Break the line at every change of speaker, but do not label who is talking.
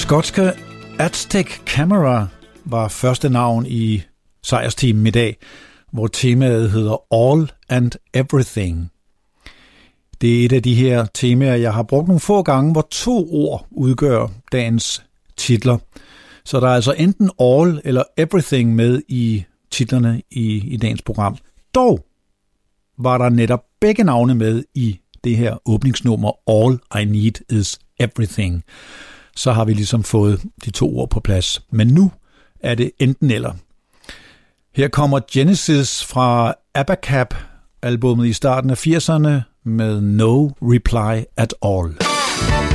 Skotske Aztec Camera var første navn i sejrsteamen i dag, hvor temaet hedder All and Everything. Det er et af de her temaer, jeg har brugt nogle få gange, hvor 2 ord udgør dagens titler. Så der er altså enten All eller Everything med i titlerne i dagens program. Dog var der netop begge navne med i det her åbningsnummer All I Need Is Everything. Så har vi ligesom fået de 2 ord på plads. Men nu er det enten eller. Her kommer Genesis fra Abacab-albummet i starten af 80'erne med No Reply at All.